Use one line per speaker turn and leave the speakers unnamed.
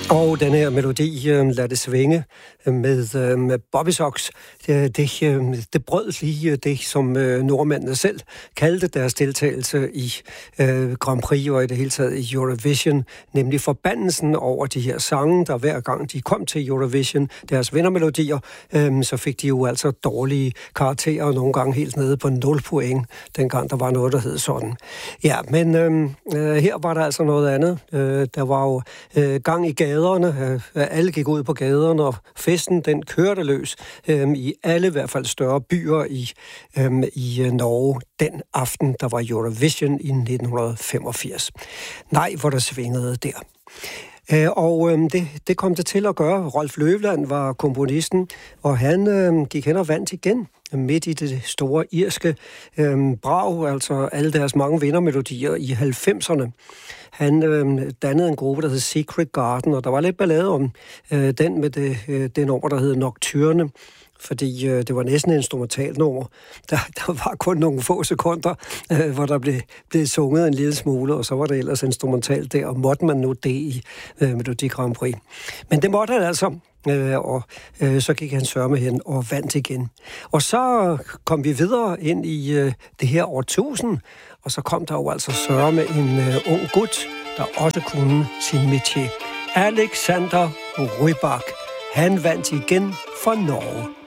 Og den her melodi, Lad det svinge, med Bobby Sox, det brød lige det, som nordmændene selv kaldte deres deltagelse i Grand Prix og i det hele taget i Eurovision, nemlig forbandelsen over de her sange, der hver gang de kom til Eurovision, deres vindermelodier, så fik de jo altså dårlige karakterer, og nogle gange helt nede på 0 point, dengang der var noget, der hed sådan. Ja, men her var der altså noget andet. Der var jo gang i gaderne. Alle gik ud på gaderne, og festen, den kørte løs i alle, i hvert fald større byer i Norge den aften, der var Eurovision i 1985. Nej, hvor der svingede der. Og det kom det til at gøre. Rolf Løvland var komponisten, og han gik hen og vandt igen midt i det store irske brag, altså alle deres mange vindermelodier i 90'erne. Han dannede en gruppe, der hed Secret Garden, og der var lidt ballade om den med det nummer, der hed Nocturne, fordi det var næsten et instrumentalt nummer. Der var kun nogle få sekunder, hvor der blev sunget en lille smule, og så var det ellers instrumentalt der, og måtte man nu det i Melodi Grand Prix. Men det måtte han altså, og så gik han sørme hen og vandt igen. Og så kom vi videre ind i det her årtusind, og så kom der jo altså sørme en ung gut, der også kunne sin métier. Alexander Rybak. Han vandt igen for Norge.